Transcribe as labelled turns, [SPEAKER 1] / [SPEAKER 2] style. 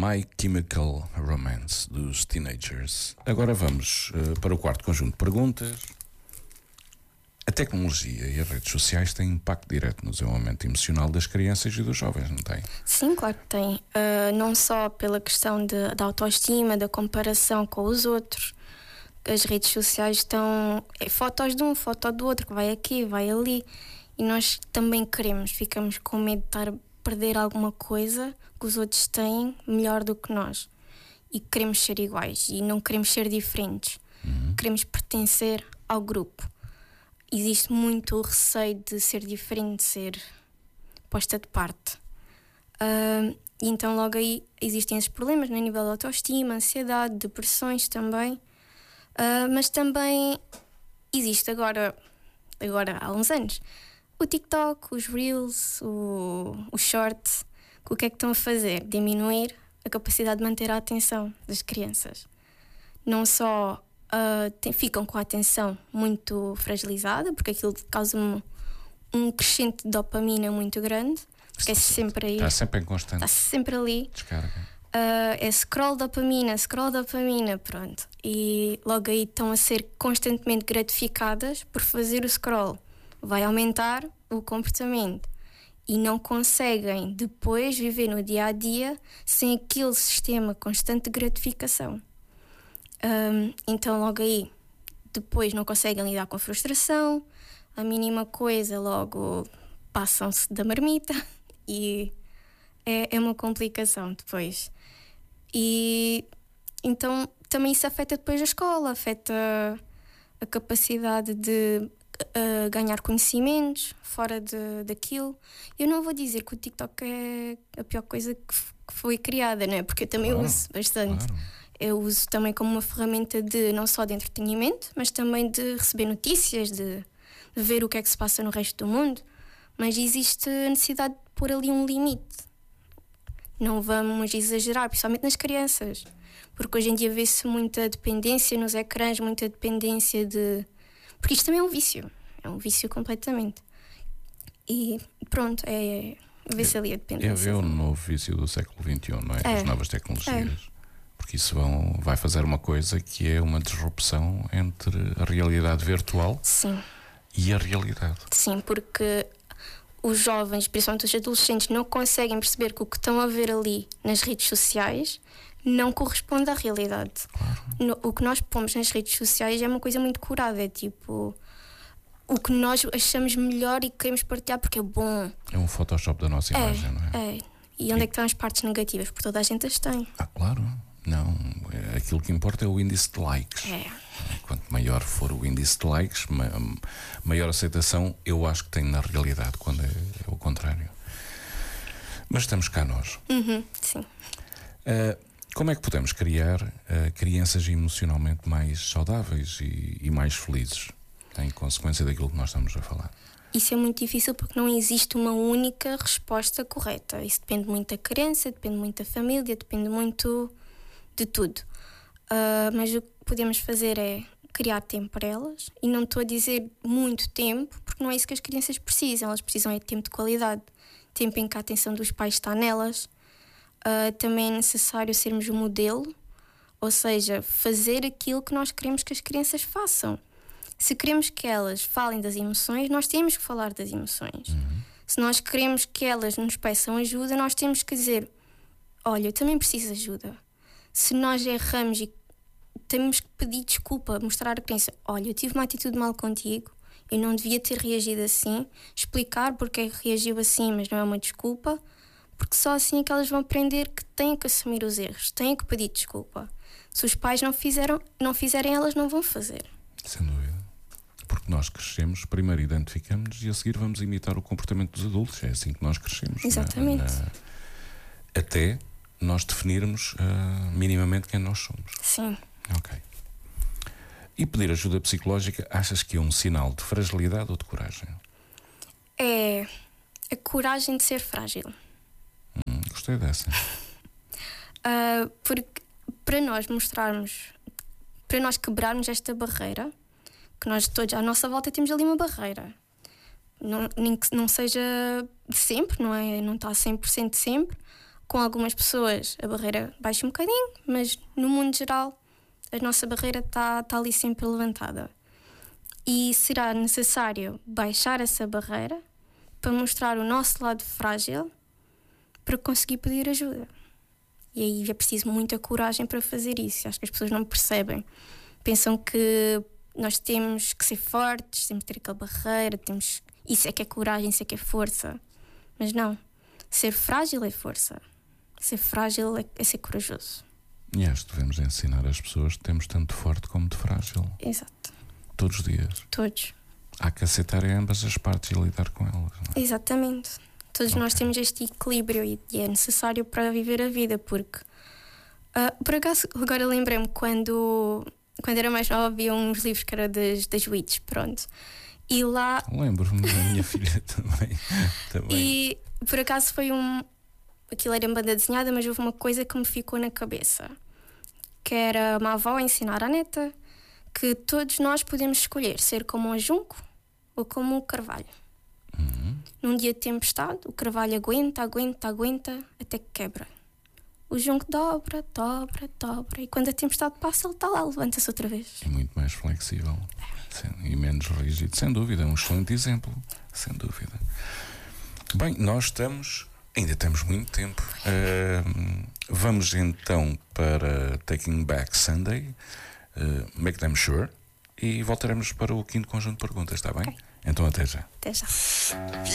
[SPEAKER 1] My Chemical Romance, dos Teenagers. Agora vamos para o quarto conjunto de perguntas. A tecnologia e as redes sociais têm impacto direto no desenvolvimento emocional das crianças e dos jovens, não tem?
[SPEAKER 2] Sim, claro que tem. Não só pela questão da autoestima, da comparação com os outros. As redes sociais estão... fotos de um, foto do outro, que vai aqui, vai ali. E nós também ficamos com medo de estar a perder alguma coisa que os outros têm melhor do que nós. E queremos ser iguais e não queremos ser diferentes. Queremos pertencer ao grupo. Existe muito o receio de ser diferente, de ser posta de parte. E então logo aí existem esses problemas no nível de autoestima, ansiedade, depressões também. Mas também existe agora há uns anos, o TikTok, os Reels, os Shorts, que o que é que estão a fazer? Diminuir a capacidade de manter a atenção das crianças. Não só ficam com a atenção muito fragilizada, porque aquilo causa um crescente de dopamina muito grande, porque é sempre aí.
[SPEAKER 1] Está sempre em constante.
[SPEAKER 2] Está sempre ali.
[SPEAKER 1] Descarga.
[SPEAKER 2] É scroll dopamina, pronto. E logo aí estão a ser constantemente gratificadas por fazer o scroll. Vai aumentar o comportamento. E não conseguem depois viver no dia a dia sem aquele sistema constante de gratificação. Então logo aí depois não conseguem lidar com a frustração, a mínima coisa logo passam-se da marmita e é uma complicação depois. E então também isso afeta depois a escola, afeta a capacidade de ganhar conhecimentos fora daquilo. Eu não vou dizer que o TikTok é a pior coisa que foi criada, né? Porque eu também uso bastante.
[SPEAKER 1] Claro.
[SPEAKER 2] Eu uso também como uma ferramenta de não só de entretenimento, mas também de receber notícias, de ver o que é que se passa no resto do mundo. Mas existe a necessidade de pôr ali um limite. Não vamos exagerar, principalmente nas crianças. Porque hoje em dia vê-se muita dependência nos ecrãs, muita dependência de... Porque isto também é um vício completamente. E pronto, vê-se ali a dependência.
[SPEAKER 1] É o novo vício do século XXI, não é? As novas tecnologias. Porque isso vai fazer uma coisa que é uma disrupção entre a realidade virtual e a realidade.
[SPEAKER 2] Sim, porque os jovens, principalmente os adolescentes, não conseguem perceber que o que estão a ver ali nas redes sociais não corresponde à realidade.
[SPEAKER 1] Claro.
[SPEAKER 2] O que nós pomos nas redes sociais é uma coisa muito curada, é tipo o que nós achamos melhor e queremos partilhar porque é bom.
[SPEAKER 1] É um Photoshop da nossa imagem, não é?
[SPEAKER 2] E onde é que estão as partes negativas? Porque toda a gente as tem.
[SPEAKER 1] Claro. Não, aquilo que importa é o índice de likes. Quanto maior for o índice de likes, maior aceitação eu acho que tem na realidade, quando é o contrário. Mas estamos cá nós.
[SPEAKER 2] Sim.
[SPEAKER 1] Como é que podemos criar crianças emocionalmente mais saudáveis e mais felizes, em consequência daquilo que nós estamos a falar?
[SPEAKER 2] Isso é muito difícil porque não existe uma única resposta correta. Isso depende muito da criança, depende muito da família, depende muito de tudo. Mas o que podemos fazer é criar tempo para elas. E não estou a dizer muito tempo, porque não é isso que as crianças precisam. Elas precisam é de tempo de qualidade. Tempo em que a atenção dos pais está nelas. Também é necessário sermos um modelo. Ou seja, fazer aquilo que nós queremos que as crianças façam. Se queremos que elas falem das emoções, nós temos que falar das emoções. Se nós queremos que elas nos peçam ajuda, nós temos que dizer: olha, eu também preciso de ajuda. Se nós erramos e temos que pedir desculpa, mostrar à criança: olha, eu tive uma atitude mal contigo, eu não devia ter reagido assim, explicar porque é que reagiu assim, mas não é uma desculpa, porque só assim é que elas vão aprender que têm que assumir os erros, têm que pedir desculpa. Se os pais não fizerem, elas não vão fazer.
[SPEAKER 1] Sem dúvida. Porque nós crescemos, primeiro identificamos-nos e a seguir vamos imitar o comportamento dos adultos. É assim que nós crescemos.
[SPEAKER 2] Exatamente.
[SPEAKER 1] Até nós definirmos minimamente quem nós somos.
[SPEAKER 2] Sim.
[SPEAKER 1] Ok. E pedir ajuda psicológica, achas que é um sinal de fragilidade ou de coragem?
[SPEAKER 2] É a coragem de ser frágil.
[SPEAKER 1] Gostei dessa.
[SPEAKER 2] Porque para nós quebrarmos esta barreira, que nós todos à nossa volta temos ali uma barreira. Nem que não seja de sempre, não é? Não está 100% sempre. Com algumas pessoas a barreira baixa um bocadinho, mas no mundo geral a nossa barreira está ali sempre levantada. E será necessário baixar essa barreira para mostrar o nosso lado frágil para conseguir pedir ajuda. E aí é preciso muita coragem para fazer isso. Acho que as pessoas não percebem. Pensam que nós temos que ser fortes, temos que ter aquela barreira, isso é que é coragem, isso é que é força. Mas não. Ser frágil é força. Ser frágil é ser corajoso.
[SPEAKER 1] E acho que devemos ensinar as pessoas que temos tanto de forte como de frágil.
[SPEAKER 2] Exato.
[SPEAKER 1] Todos os dias.
[SPEAKER 2] Todos.
[SPEAKER 1] Há que aceitar ambas as partes e lidar com elas. Não é?
[SPEAKER 2] Exatamente. Todos nós temos este equilíbrio e é necessário para viver a vida, porque por acaso agora lembrei-me quando era mais nova havia uns livros que eram das witches, pronto. E lá
[SPEAKER 1] lembro-me da minha filha também.
[SPEAKER 2] E por acaso foi aquilo era em banda desenhada, mas houve uma coisa que me ficou na cabeça, que era uma avó a ensinar à neta que todos nós podemos escolher ser como um junco ou como um carvalho. Num dia de tempestade, o carvalho aguenta até que quebra. O junco dobra, e quando a tempestade passa, ele está lá, levanta-se outra vez.
[SPEAKER 1] É muito mais flexível e menos rígido, sem dúvida, um excelente exemplo, sem dúvida. Bem, nós ainda temos muito tempo. Vamos então para Taking Back Sunday, Make Them Sure, e voltaremos para o quinto conjunto de perguntas, está bem?
[SPEAKER 2] Okay.
[SPEAKER 1] Então até já.
[SPEAKER 2] Até já.